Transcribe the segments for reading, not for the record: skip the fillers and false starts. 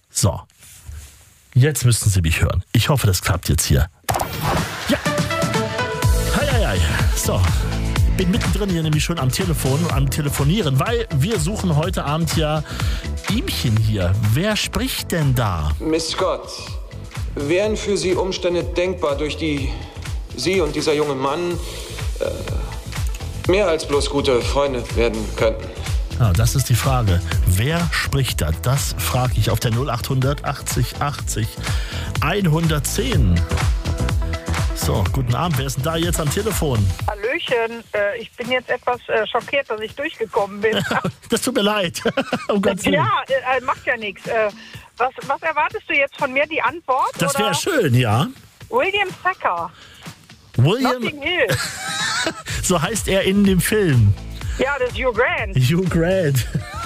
So, jetzt müssten Sie mich hören. Ich hoffe, das klappt jetzt hier. Ja. Hei. So, bin mittendrin hier nämlich schon am Telefon, am Telefonieren, weil wir suchen heute Abend ja ihmchen hier. Wer spricht denn da? Miss Scott, wären für Sie Umstände denkbar, durch die Sie und dieser junge Mann mehr als bloß gute Freunde werden könnten? Ja, das ist die Frage. Wer spricht da? Das frage ich auf der 0800 80 80 110. So, guten Abend. Wer ist denn da jetzt am Telefon? Hallöchen, ich bin jetzt etwas schockiert, dass ich durchgekommen bin. Das tut mir leid. Um Gottes Willen. Ja, macht ja nichts. Was erwartest du jetzt von mir, die Antwort? Das wäre schön, ja. William Thacker. William, Notting Hill. so heißt er in dem Film. Ja, das ist Hugh Grant. Hugh Grant.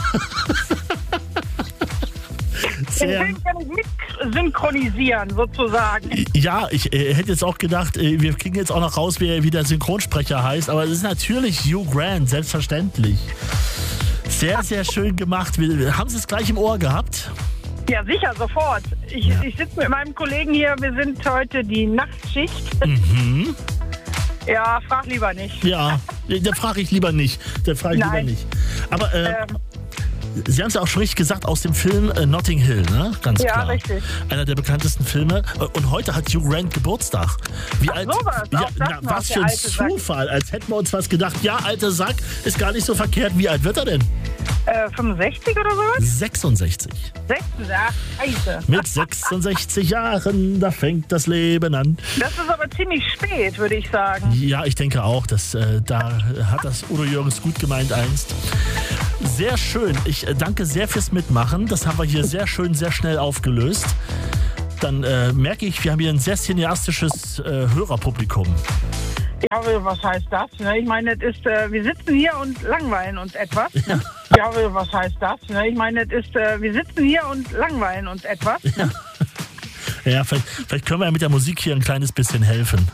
Den Film kann ich mit synchronisieren, sozusagen. Ja, ich hätte jetzt auch gedacht, wir kriegen jetzt auch noch raus, wie der Synchronsprecher heißt, aber es ist natürlich Hugh Grant, selbstverständlich. Sehr, sehr schön gemacht. Haben Sie es gleich im Ohr gehabt? Ja, sicher, sofort. Ich sitze mit meinem Kollegen hier, wir sind heute die Nachtschicht. Mhm. Ja, frag lieber nicht. Ja, da frage ich lieber nicht. Aber Sie haben es ja auch schon richtig gesagt, aus dem Film Notting Hill, ne? Ganz klar. Ja, richtig. Einer der bekanntesten Filme. Und heute hat Hugh Grant Geburtstag. Wie alt? Sowas, Ja, was für ein Sack. Zufall. Als hätten wir uns was gedacht. Ja, alter Sack, ist gar nicht so verkehrt. Wie alt wird er denn? 65 oder sowas? 66. 16, ach, scheiße. Mit 66 Jahren, da fängt das Leben an. Das ist aber ziemlich spät, würde ich sagen. Ja, ich denke auch, da hat das Udo Jürgens gut gemeint einst. Sehr schön. Ich danke sehr fürs Mitmachen. Das haben wir hier sehr schön, sehr schnell aufgelöst. Dann merke ich, wir haben hier ein sehr cineastisches Hörerpublikum. Ja, was heißt das? Ich meine, das ist, wir sitzen hier und langweilen uns etwas. Ja, was heißt das? Ich meine, das ist, wir sitzen hier und langweilen uns etwas. Ja, vielleicht können wir ja mit der Musik hier ein kleines bisschen helfen.